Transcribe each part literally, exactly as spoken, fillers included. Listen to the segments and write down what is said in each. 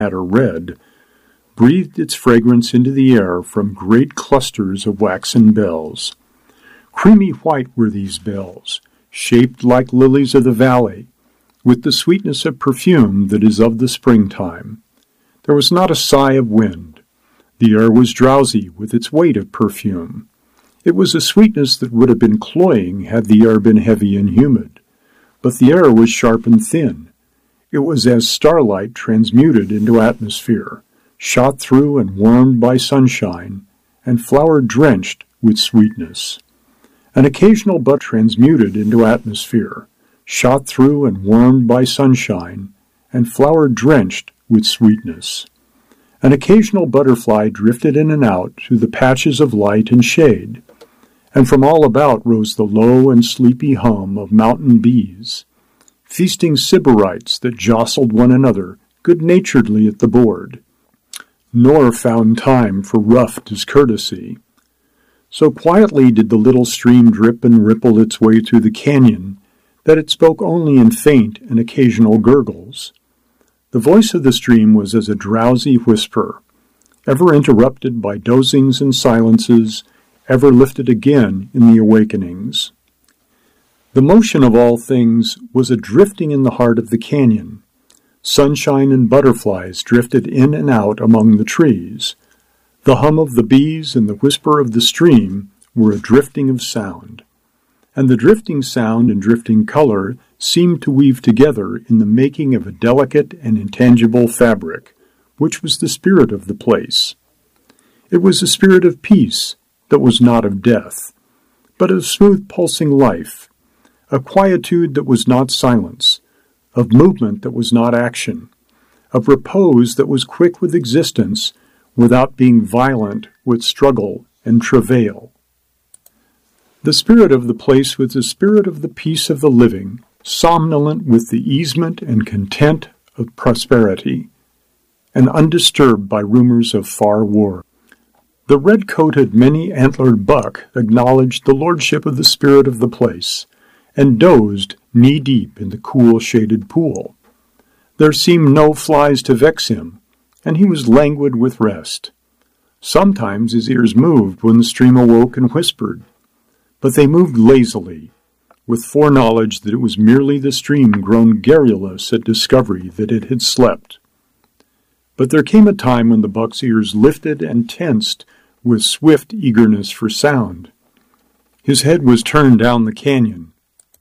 matter red, breathed its fragrance into the air from great clusters of waxen bells. Creamy white were these bells, shaped like lilies of the valley, with the sweetness of perfume that is of the springtime. There was not a sigh of wind. The air was drowsy with its weight of perfume. It was a sweetness that would have been cloying had the air been heavy and humid. But the air was sharp and thin. It was as starlight transmuted into atmosphere, shot through and warmed by sunshine, and flower-drenched with sweetness. An occasional bud transmuted into atmosphere, shot through and warmed by sunshine, and flower-drenched with sweetness. An occasional butterfly drifted in and out through the patches of light and shade, and from all about rose the low and sleepy hum of mountain bees, feasting sybarites that jostled one another good-naturedly at the board, nor found time for rough discourtesy. So quietly did the little stream drip and ripple its way through the canyon that it spoke only in faint and occasional gurgles. The voice of the stream was as a drowsy whisper, ever interrupted by dozings and silences, ever lifted again in the awakenings. The motion of all things was a drifting in the heart of the canyon. Sunshine and butterflies drifted in and out among the trees. The hum of the bees and the whisper of the stream were a drifting of sound. And the drifting sound and drifting color seemed to weave together in the making of a delicate and intangible fabric, which was the spirit of the place. It was a spirit of peace that was not of death, but of smooth pulsing life, a quietude that was not silence, of movement that was not action, of repose that was quick with existence without being violent with struggle and travail. The spirit of the place was the spirit of the peace of the living, somnolent with the easement and content of prosperity, and undisturbed by rumors of far war. The red-coated, many-antlered buck acknowledged the lordship of the spirit of the place, and dozed knee-deep in the cool, shaded pool. There seemed no flies to vex him, and he was languid with rest. Sometimes his ears moved when the stream awoke and whispered, but they moved lazily, with foreknowledge that it was merely the stream grown garrulous at discovery that it had slept. But there came a time when the buck's ears lifted and tensed with swift eagerness for sound. His head was turned down the canyon.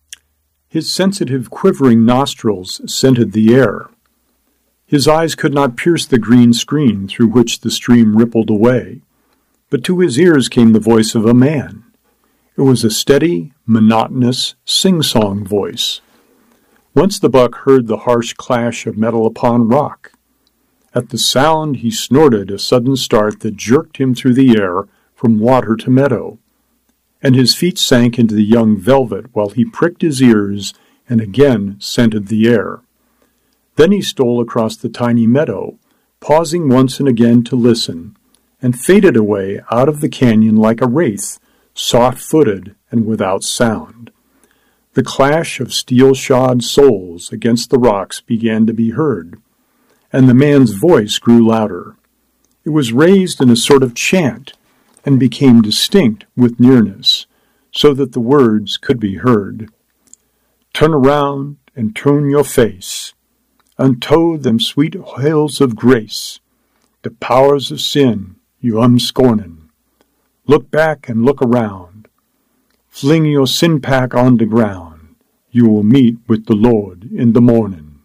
His sensitive, quivering nostrils scented the air. His eyes could not pierce the green screen through which the stream rippled away, but to his ears came the voice of a man. It was a steady, monotonous, sing-song voice. Once the buck heard the harsh clash of metal upon rock. At the sound he snorted a sudden start that jerked him through the air from water to meadow, and his feet sank into the young velvet while he pricked his ears and again scented the air. Then he stole across the tiny meadow, pausing once and again to listen, and faded away out of the canyon like a wraith, soft-footed and without sound. The clash of steel-shod soles against the rocks began to be heard, and the man's voice grew louder. It was raised in a sort of chant, and became distinct with nearness, so that the words could be heard. Turn around and turn your face, unto them sweet hills of grace, the powers of sin you umscornin'. Look back and look around. Fling your sin pack on the ground. You will meet with the Lord in the morning.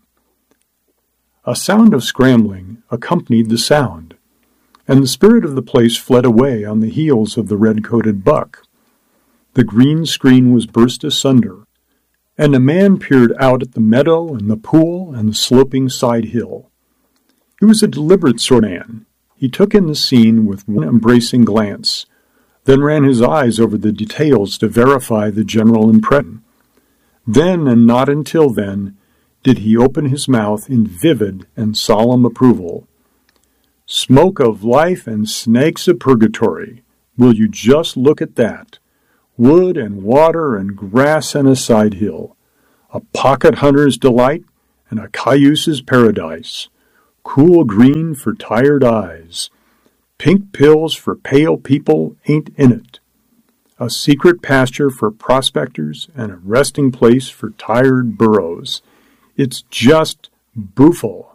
A sound of scrambling accompanied the sound, and the spirit of the place fled away on the heels of the red-coated buck. The green screen was burst asunder, and a man peered out at the meadow and the pool and the sloping side hill. He was a deliberate sort of man. He took in the scene with one embracing glance, then ran his eyes over the details to verify the general impression. Then, and not until then, did he open his mouth in vivid and solemn approval. Smoke of life and snakes of purgatory. Will you just look at that? Wood and water and grass and a side hill. A pocket hunter's delight and a cayuse's paradise. cool green for tired eyes. Pink pills for pale people ain't in it. A secret pasture for prospectors and a resting place for tired burros. It's just booful.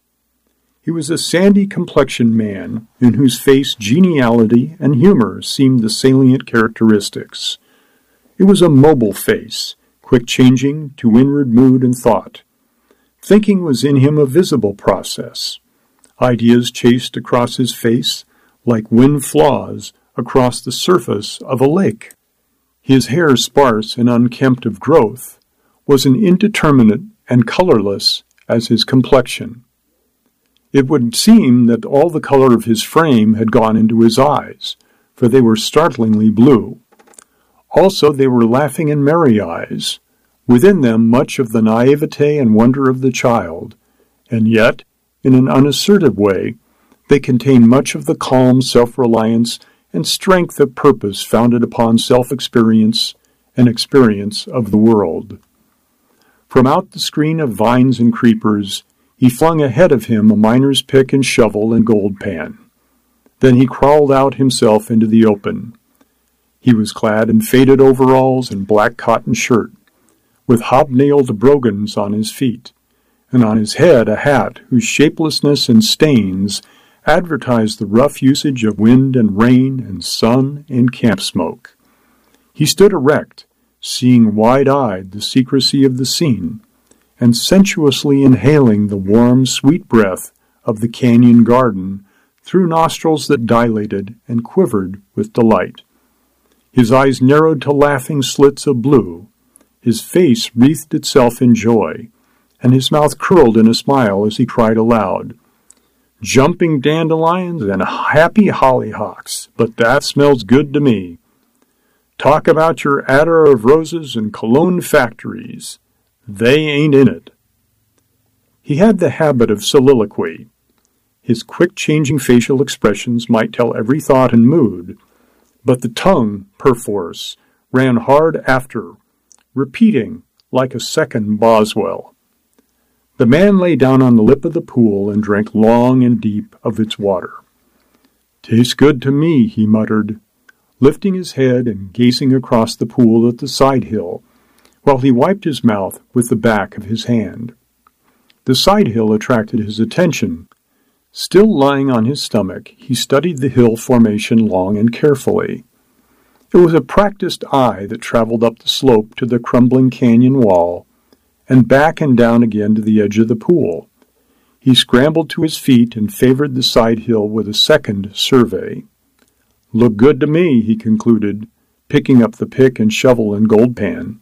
He was a sandy-complexioned man in whose face geniality and humor seemed the salient characteristics. It was a mobile face, quick-changing to inward mood and thought. Thinking was in him a visible process. Ideas chased across his face like wind flaws across the surface of a lake. His hair, sparse and unkempt of growth, was as indeterminate and colorless as his complexion. It would seem that all the color of his frame had gone into his eyes, for they were startlingly blue. Also, they were laughing and merry eyes, within them much of the naivete and wonder of the child, and yet, in an unassertive way, they contained much of the calm self-reliance and strength of purpose founded upon self-experience and experience of the world. From out the screen of vines and creepers, he flung ahead of him a miner's pick and shovel and gold pan. Then he crawled out himself into the open. He was clad in faded overalls and black cotton shirt, with hobnailed brogans on his feet, and on his head a hat whose shapelessness and stains advertised the rough usage of wind and rain and sun and camp smoke. He stood erect, seeing wide-eyed the secrecy of the scene, and sensuously inhaling the warm, sweet breath of the canyon garden through nostrils that dilated and quivered with delight. His eyes narrowed to laughing slits of blue, his face wreathed itself in joy, and his mouth curled in a smile as he cried aloud, "Jumping dandelions and happy hollyhocks, but that smells good to me. Talk about your attar of roses and cologne factories. They ain't in it." He had the habit of soliloquy. His quick-changing facial expressions might tell every thought and mood, but the tongue, perforce, ran hard after, repeating like a second Boswell. The man lay down on the lip of the pool and drank long and deep of its water. "Tastes good to me," he muttered, lifting his head and gazing across the pool at the side hill, while he wiped his mouth with the back of his hand. The side hill attracted his attention. Still lying on his stomach, he studied the hill formation long and carefully. It was a practiced eye that traveled up the slope to the crumbling canyon wall, and back and down again to the edge of the pool. He scrambled to his feet and favored the side hill with a second survey. "Look good to me," he concluded, picking up the pick and shovel and gold pan.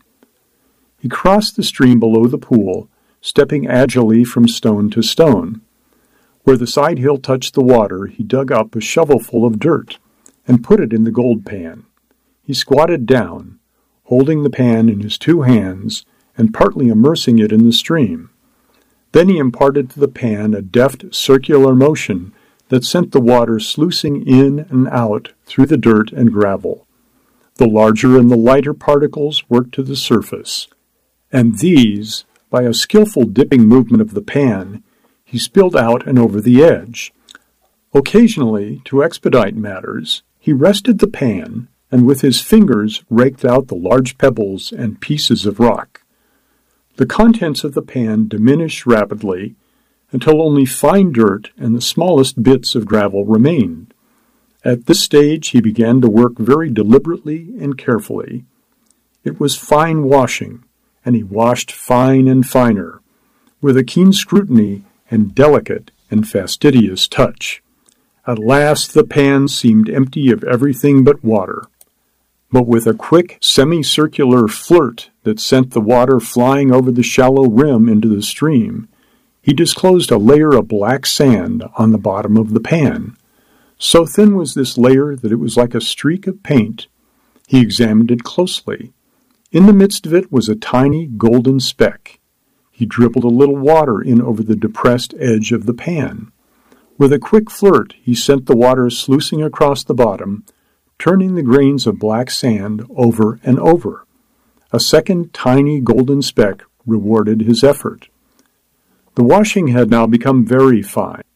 He crossed the stream below the pool, stepping agilely from stone to stone. Where the side hill touched the water, he dug up a shovelful of dirt and put it in the gold pan. He squatted down, holding the pan in his two hands and partly immersing it in the stream. Then he imparted to the pan a deft circular motion that sent the water sluicing in and out through the dirt and gravel. The larger and the lighter particles worked to the surface, and these, by a skillful dipping movement of the pan, he spilled out and over the edge. Occasionally, to expedite matters, he rested the pan and with his fingers raked out the large pebbles and pieces of rock. The contents of the pan diminished rapidly until only fine dirt and the smallest bits of gravel remained. At this stage he began to work very deliberately and carefully. It was fine washing, and he washed fine and finer, with a keen scrutiny and delicate and fastidious touch. At last the pan seemed empty of everything but water. But with a quick, semicircular flirt that sent the water flying over the shallow rim into the stream, he disclosed a layer of black sand on the bottom of the pan. So thin was this layer that it was like a streak of paint. He examined it closely. In the midst of it was a tiny golden speck. He dribbled a little water in over the depressed edge of the pan. With a quick flirt, he sent the water sluicing across the bottom, turning the grains of black sand over and over. A second tiny golden speck rewarded his effort. The washing had now become very fine.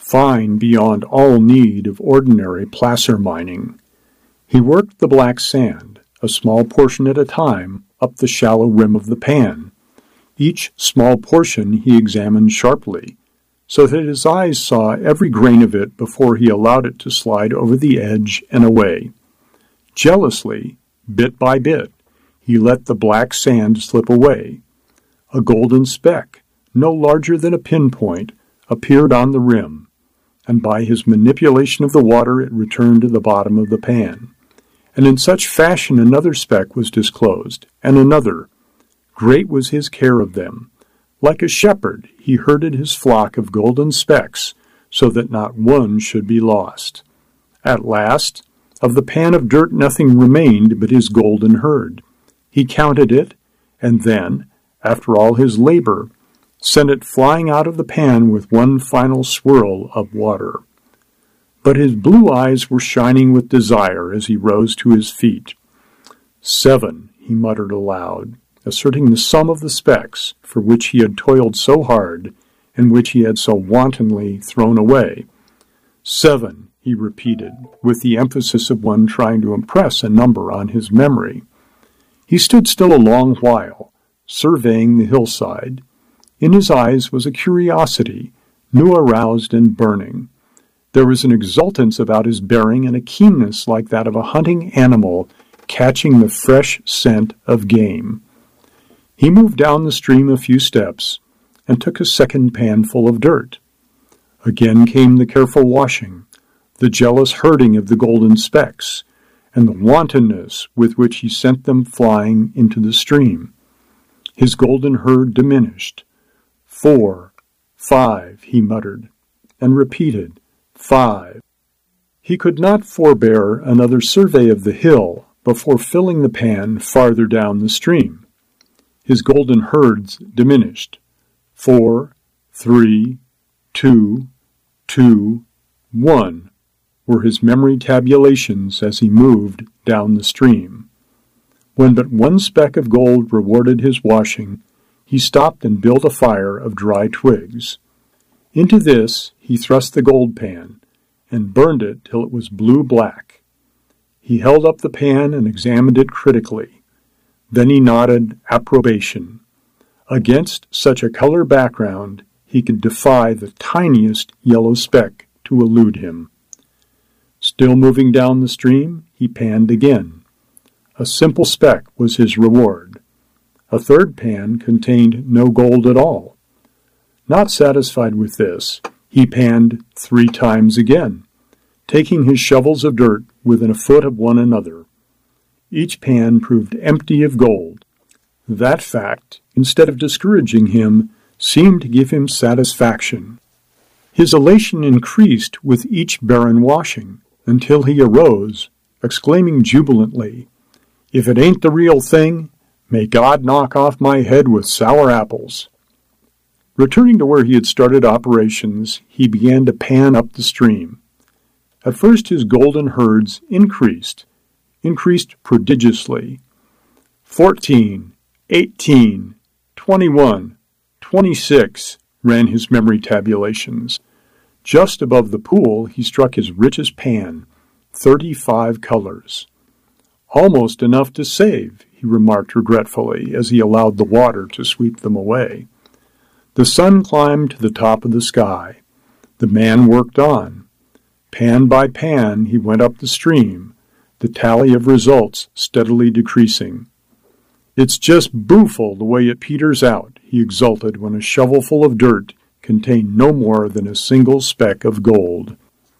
fine beyond all need of ordinary placer mining. He worked the black sand, a small portion at a time, up the shallow rim of the pan. Each small portion he examined sharply, so that his eyes saw every grain of it before he allowed it to slide over the edge and away. Jealously, bit by bit, he let the black sand slip away. A golden speck, no larger than a pinpoint, appeared on the rim, and by his manipulation of the water it returned to the bottom of the pan. And in such fashion another speck was disclosed, and another. Great was his care of them. Like a shepherd, he herded his flock of golden specks, so that not one should be lost. At last, of the pan of dirt nothing remained but his golden herd. He counted it, and then, after all his labor, sent it flying out of the pan with one final swirl of water. But his blue eyes were shining with desire as he rose to his feet. Seven, he muttered aloud, asserting the sum of the specks for which he had toiled so hard and which he had so wantonly thrown away. Seven, he repeated, with the emphasis of one trying to impress a number on his memory. He stood still a long while, surveying the hillside. In his eyes was a curiosity, new aroused and burning. There was an exultance about his bearing and a keenness like that of a hunting animal catching the fresh scent of game. He moved down the stream a few steps and took a second pan full of dirt. Again came the careful washing, the jealous herding of the golden specks, and the wantonness with which he sent them flying into the stream. His golden herd diminished. Four, five, he muttered, and repeated, five. He could not forbear another survey of the hill before filling the pan farther down the stream. His golden herds diminished. Four, three, two, two, one were his memory tabulations as he moved down the stream. When but one speck of gold rewarded his washing, he stopped and built a fire of dry twigs. Into this he thrust the gold pan, and burned it till it was blue-black. He held up the pan and examined it critically. Then he nodded approbation. Against such a color background, he could defy the tiniest yellow speck to elude him. Still moving down the stream, he panned again. A simple speck was his reward. A third pan contained no gold at all. Not satisfied with this, he panned three times again, taking his shovels of dirt within a foot of one another. Each pan proved empty of gold. That fact, instead of discouraging him, seemed to give him satisfaction. His elation increased with each barren washing, until he arose, exclaiming jubilantly, "If it ain't the real thing, may God knock off my head with sour apples." Returning to where he had started operations, he began to pan up the stream. At first his golden herds increased, increased prodigiously. Fourteen, eighteen, twenty-one, twenty-six ran his memory tabulations. Just above the pool he struck his richest pan, thirty-five colors. Almost enough to save, he remarked regretfully as he allowed the water to sweep them away. The sun climbed to the top of the sky. The man worked on. Pan by pan he went up the stream, the tally of results steadily decreasing. "It's just booful the way it peters out," he exulted when a shovelful of dirt contained no more than a single speck of gold.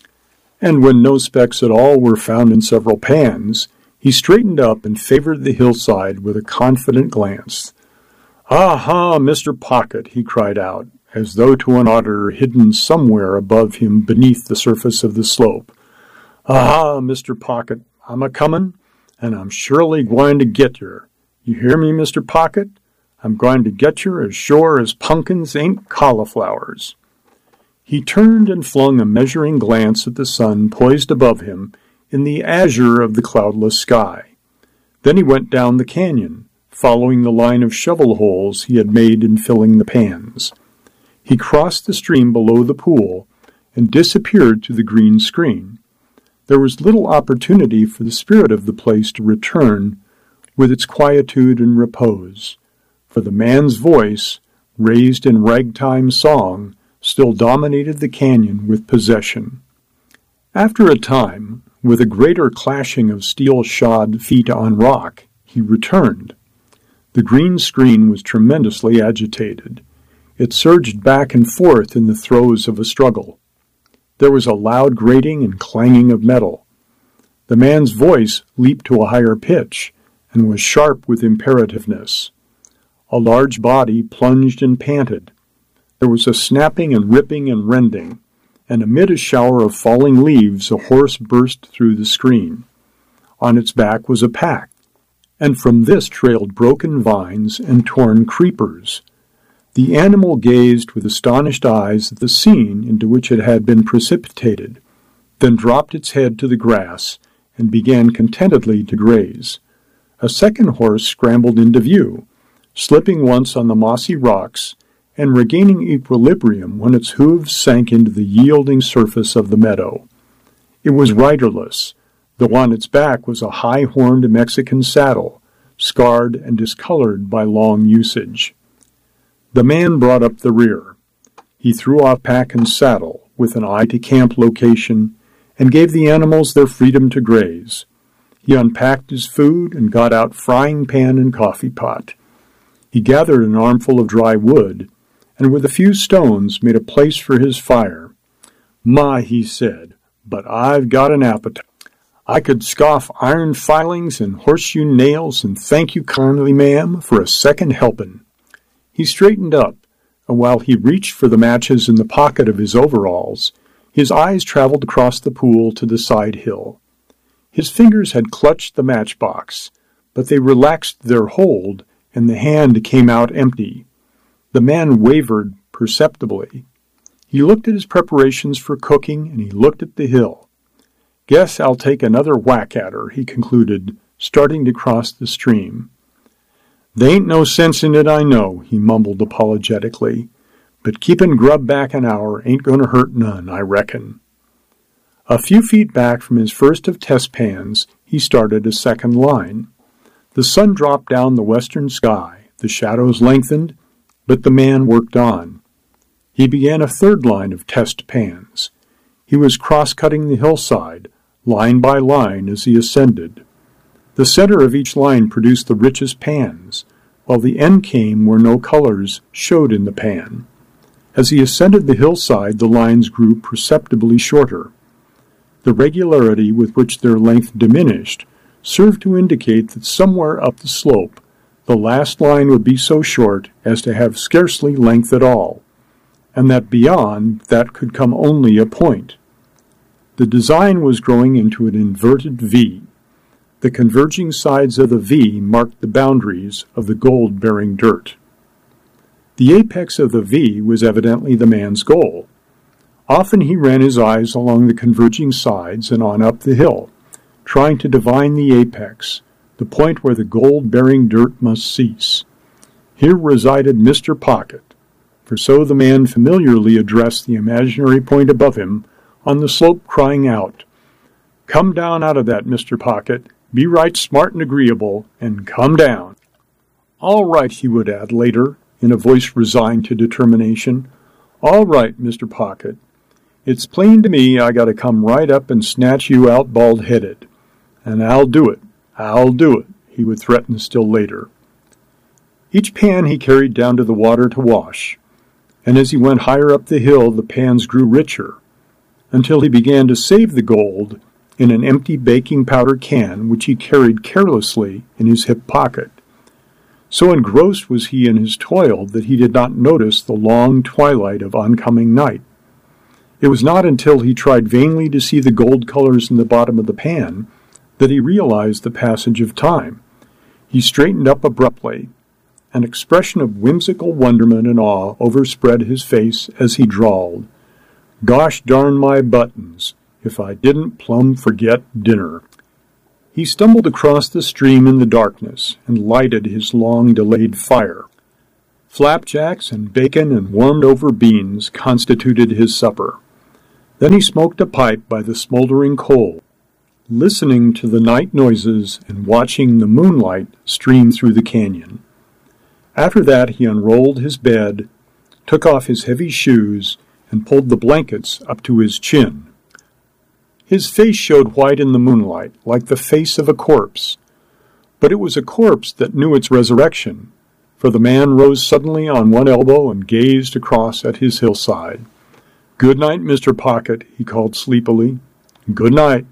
And when no specks at all were found in several pans, he straightened up and favored the hillside with a confident glance. "Aha, Mister Pocket," he cried out, as though to an auditor hidden somewhere above him beneath the surface of the slope. "Aha, Mister Pocket, I'm a-comin', and I'm surely gwine to get yer. You hear me, Mister Pocket? I'm gwine to get yer as sure as pumpkins ain't cauliflowers." He turned and flung a measuring glance at the sun poised above him in the azure of the cloudless sky. Then he went down the canyon, following the line of shovel holes he had made in filling the pans. He crossed the stream below the pool and disappeared through the green screen. There was little opportunity for the spirit of the place to return with its quietude and repose, for the man's voice, raised in ragtime song, still dominated the canyon with possession. After a time, with a greater clashing of steel-shod feet on rock, he returned. The green screen was tremendously agitated. It surged back and forth in the throes of a struggle. There was a loud grating and clanging of metal. The man's voice leaped to a higher pitch and was sharp with imperativeness. A large body plunged and panted. There was a snapping and ripping and rending, and amid a shower of falling leaves a horse burst through the screen. On its back was a pack, and from this trailed broken vines and torn creepers. The animal gazed with astonished eyes at the scene into which it had been precipitated, then dropped its head to the grass and began contentedly to graze. A second horse scrambled into view, slipping once on the mossy rocks and regaining equilibrium when its hooves sank into the yielding surface of the meadow. It was riderless, though on its back was a high-horned Mexican saddle, scarred and discolored by long usage. The man brought up the rear. He threw off pack and saddle with an eye to camp location and gave the animals their freedom to graze. He unpacked his food and got out frying pan and coffee pot. He gathered an armful of dry wood, and with a few stones made a place for his fire. "My," he said, "but I've got an appetite. I could scoff iron filings and horseshoe nails and thank you kindly, ma'am, for a second helping." He straightened up, and while he reached for the matches in the pocket of his overalls, his eyes traveled across the pool to the side hill. His fingers had clutched the matchbox, but they relaxed their hold, and the hand came out empty. The man wavered perceptibly. He looked at his preparations for cooking, and he looked at the hill. "Guess I'll take another whack at her," he concluded, starting to cross the stream. "They ain't no sense in it, I know," he mumbled apologetically, "but keepin' grub back an hour ain't going to hurt none, I reckon." A few feet back from his first of test pans, he started a second line. The sun dropped down the western sky, the shadows lengthened, but the man worked on. He began a third line of test pans. He was cross-cutting the hillside, line by line, as he ascended. The center of each line produced the richest pans, while the end came where no colors showed in the pan. As he ascended the hillside, the lines grew perceptibly shorter. The regularity with which their length diminished served to indicate that somewhere up the slope the last line would be so short as to have scarcely length at all, and that beyond that could come only a point. The design was growing into an inverted V. The converging sides of the V marked the boundaries of the gold-bearing dirt. The apex of the V was evidently the man's goal. Often he ran his eyes along the converging sides and on up the hill, trying to divine the apex, the point where the gold-bearing dirt must cease. Here resided Mister Pocket, for so the man familiarly addressed the imaginary point above him on the slope, crying out, "Come down out of that, Mister Pocket. Be right smart and agreeable, and come down." "All right," he would add later, in a voice resigned to determination. "All right, Mister Pocket. It's plain to me I got to come right up and snatch you out bald-headed. And I'll do it. I'll do it," he would threaten still later. Each pan he carried down to the water to wash, and as he went higher up the hill the pans grew richer, until he began to save the gold in an empty baking powder can which he carried carelessly in his hip pocket. So engrossed was he in his toil that he did not notice the long twilight of oncoming night. It was not until he tried vainly to see the gold colors in the bottom of the pan that he realized the passage of time. He straightened up abruptly. An expression of whimsical wonderment and awe overspread his face as he drawled, "Gosh darn my buttons, if I didn't plumb forget dinner." He stumbled across the stream in the darkness and lighted his long-delayed fire. Flapjacks and bacon and warmed-over beans constituted his supper. Then he smoked a pipe by the smoldering coal, listening to the night noises and watching the moonlight stream through the canyon. After that he unrolled his bed, took off his heavy shoes, and pulled the blankets up to his chin. His face showed white in the moonlight, like the face of a corpse. But it was a corpse that knew its resurrection, for the man rose suddenly on one elbow and gazed across at his hillside. "Good night, Mister Pocket," he called sleepily. "Good night."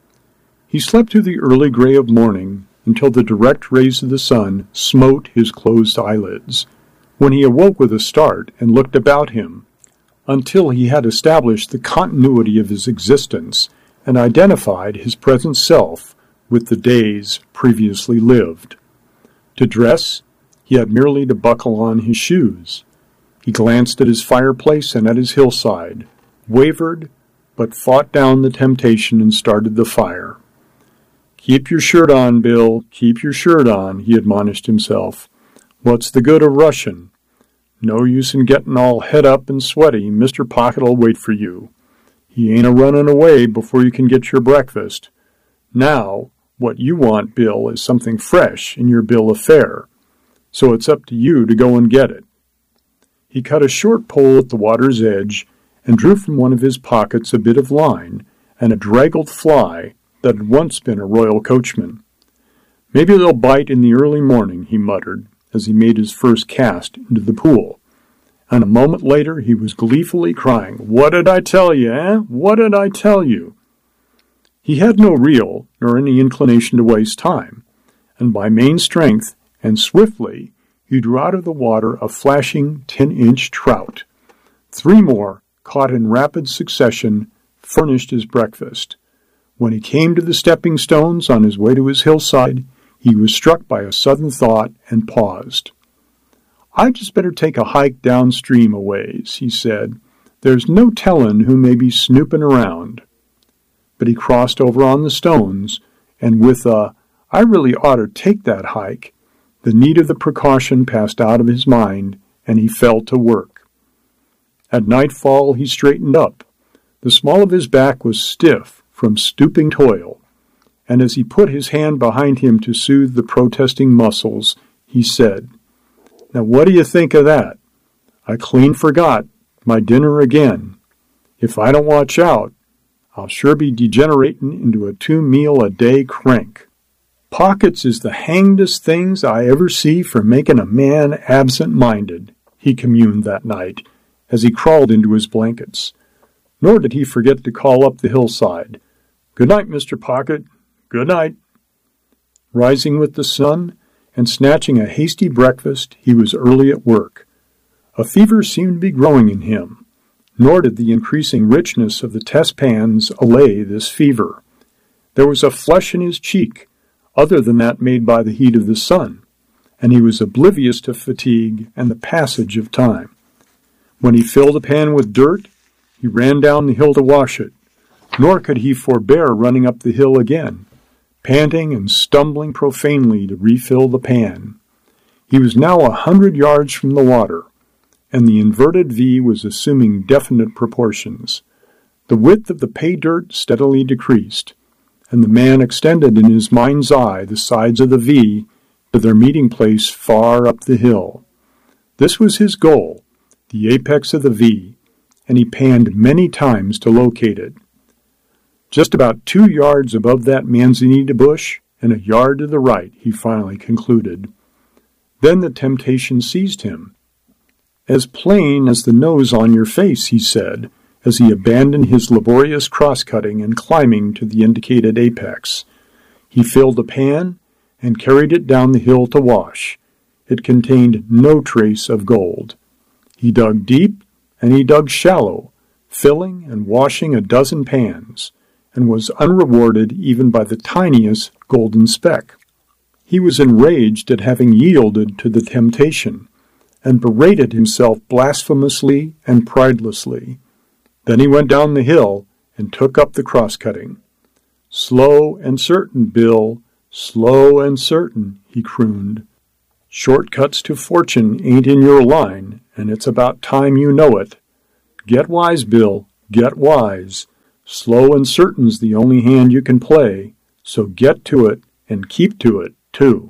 He slept through the early gray of morning until the direct rays of the sun smote his closed eyelids, when he awoke with a start and looked about him, until he had established the continuity of his existence and identified his present self with the days previously lived. To dress, he had merely to buckle on his shoes. He glanced at his fireplace and at his hillside, wavered, but fought down the temptation and started the fire. "Keep your shirt on, Bill, keep your shirt on," he admonished himself. "What's the good of rushin'? No use in gettin' all het up and sweaty. Mister Pocket'll wait for you. He ain't a-runnin' away before you can get your breakfast. Now, what you want, Bill, is something fresh in your bill of fare, so it's up to you to go and get it." He cut a short pole at the water's edge and drew from one of his pockets a bit of line and a draggled fly that had once been a royal coachman. "Maybe they'll bite in the early morning," he muttered, as he made his first cast into the pool. And a moment later he was gleefully crying, "What did I tell you, eh? What did I tell you?" He had no reel nor any inclination to waste time, and by main strength and swiftly he drew out of the water a flashing ten-inch trout. Three more, caught in rapid succession, furnished his breakfast. When he came to the stepping stones on his way to his hillside, he was struck by a sudden thought and paused. "I'd just better take a hike downstream a ways," he said. "There's no tellin' who may be snoopin' around." But he crossed over on the stones, and with a, "I really ought to take that hike," the need of the precaution passed out of his mind, and he fell to work. At nightfall he straightened up. The small of his back was stiff from stooping toil, and as he put his hand behind him to soothe the protesting muscles, he said, "Now what do you think of that? I clean forgot my dinner again. If I don't watch out, I'll sure be degeneratin' into a two-meal-a-day crank. Pockets is the hangdest things I ever see for making a man absent-minded," he communed that night, as he crawled into his blankets. Nor did he forget to call up the hillside, "Good night, Mister Pocket. Good night." Rising with the sun and snatching a hasty breakfast, he was early at work. A fever seemed to be growing in him, nor did the increasing richness of the test pans allay this fever. There was a flush in his cheek, other than that made by the heat of the sun, and he was oblivious to fatigue and the passage of time. When he filled a pan with dirt, he ran down the hill to wash it, nor could he forbear running up the hill again, panting and stumbling profanely to refill the pan. He was now a hundred yards from the water, and the inverted V was assuming definite proportions. The width of the pay dirt steadily decreased, and the man extended in his mind's eye the sides of the V to their meeting place far up the hill. This was his goal, the apex of the V, and he panned many times to locate it. Just about two yards above that manzanita bush and a yard to the right, he finally concluded. Then the temptation seized him. "As plain as the nose on your face," he said, as he abandoned his laborious cross-cutting and climbing to the indicated apex. He filled a pan and carried it down the hill to wash. It contained no trace of gold. He dug deep and he dug shallow, filling and washing a dozen pans, and was unrewarded even by the tiniest golden speck. He was enraged at having yielded to the temptation, and berated himself blasphemously and pridelessly. Then he went down the hill and took up the cross-cutting. "Slow and certain, Bill, slow and certain," he crooned. "Shortcuts to fortune ain't in your line, and it's about time you know it. Get wise, Bill, Get wise. Slow and certain's the only hand you can play, so get to it and keep to it, too.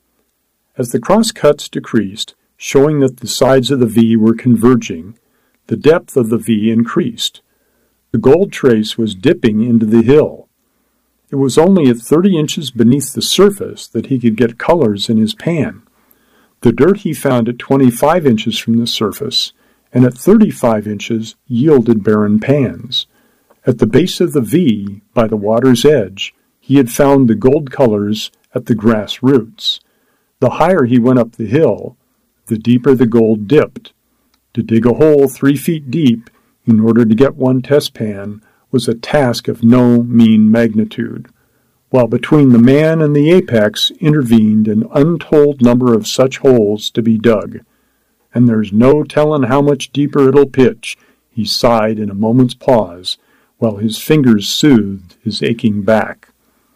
As the crosscuts decreased, showing that the sides of the V were converging, the depth of the V increased. The gold trace was dipping into the hill. It was only at thirty inches beneath the surface that he could get colors in his pan. The dirt he found at twenty-five inches from the surface, and at thirty-five inches yielded barren pans. At the base of the V, by the water's edge, he had found the gold colors at the grass roots. The higher he went up the hill, the deeper the gold dipped. To dig a hole three feet deep in order to get one test pan was a task of no mean magnitude, while between the man and the apex intervened an untold number of such holes to be dug. And there's no tellin' how much deeper it'll pitch, he sighed in a moment's pause, while his fingers soothed his aching back.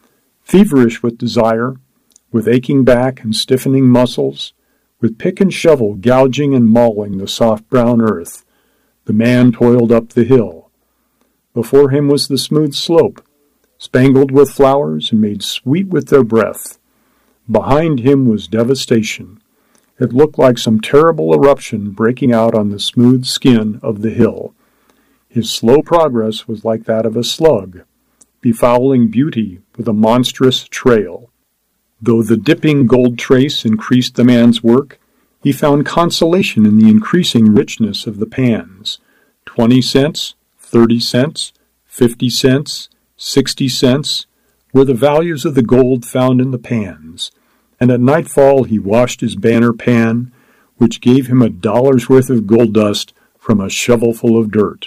Feverish with desire, with aching back and stiffening muscles, with pick and shovel gouging and mauling the soft brown earth, the man toiled up the hill. Before him was the smooth slope, spangled with flowers and made sweet with their breath. Behind him was devastation. It looked like some terrible eruption breaking out on the smooth skin of the hill. His slow progress was like that of a slug, befouling beauty with a monstrous trail. Though the dipping gold trace increased the man's work, he found consolation in the increasing richness of the pans. Twenty cents, thirty cents, fifty cents, sixty cents were the values of the gold found in the pans, and at nightfall he washed his banner pan, which gave him a dollar's worth of gold dust from a shovelful of dirt.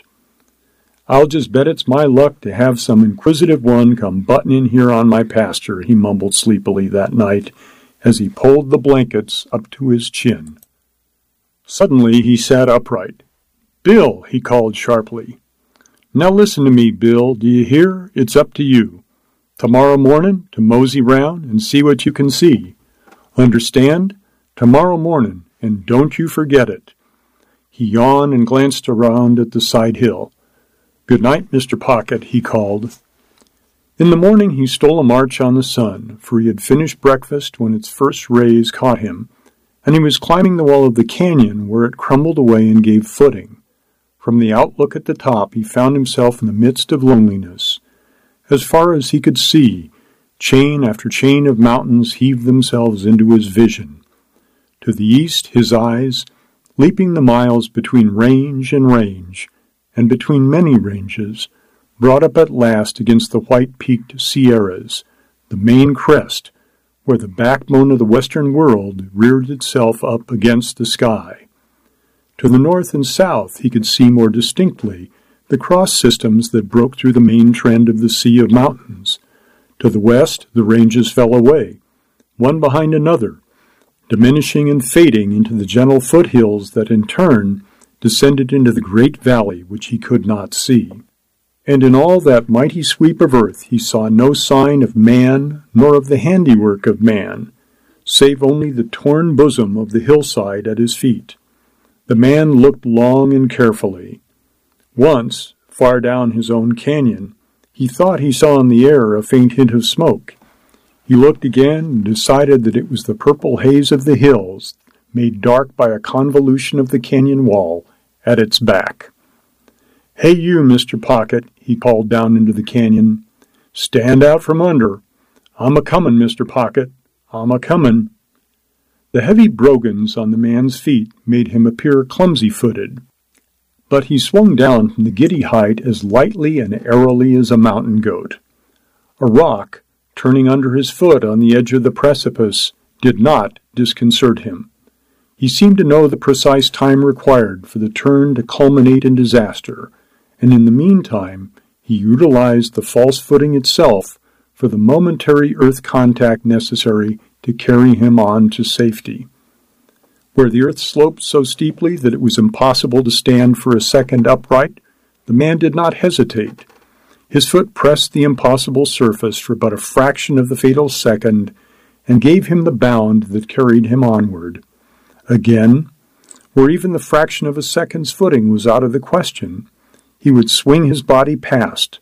I'll just bet it's my luck to have some inquisitive one come button in here on my pasture, he mumbled sleepily that night as he pulled the blankets up to his chin. Suddenly he sat upright. "Bill," he called sharply. "Now listen to me, Bill, do you hear? It's up to you. Tomorrow morning to mosey round and see what you can see. Understand? Tomorrow morning, and don't you forget it." He yawned and glanced around at the side hill. "Good night, Mister Pocket," he called. In the morning he stole a march on the sun, for he had finished breakfast when its first rays caught him, and he was climbing the wall of the canyon where it crumbled away and gave footing. From the outlook at the top he found himself in the midst of loneliness. As far as he could see, chain after chain of mountains heaved themselves into his vision. To the east his eyes, leaping the miles between range and range, and between many ranges, brought up at last against the white-peaked Sierras, the main crest, where the backbone of the western world reared itself up against the sky. To the north and south he could see more distinctly the cross systems that broke through the main trend of the sea of mountains. To the west the ranges fell away, one behind another, diminishing and fading into the gentle foothills that in turn descended into the great valley which he could not see. And in all that mighty sweep of earth he saw no sign of man nor of the handiwork of man, save only the torn bosom of the hillside at his feet. The man looked long and carefully. Once, far down his own canyon, he thought he saw in the air a faint hint of smoke. He looked again and decided that it was the purple haze of the hills, made dark by a convolution of the canyon wall at its back. "Hey you, Mister Pocket," he called down into the canyon. "Stand out from under. I'm a-comin', Mister Pocket. I'm a-comin'." The heavy brogans on the man's feet made him appear clumsy-footed, but he swung down from the giddy height as lightly and airily as a mountain goat. A rock, turning under his foot on the edge of the precipice, did not disconcert him. He seemed to know the precise time required for the turn to culminate in disaster, and in the meantime he utilized the false footing itself for the momentary earth contact necessary to carry him on to safety. Where the earth sloped so steeply that it was impossible to stand for a second upright, the man did not hesitate. His foot pressed the impossible surface for but a fraction of the fatal second, and gave him the bound that carried him onward. Again, where even the fraction of a second's footing was out of the question, He would swing his body past,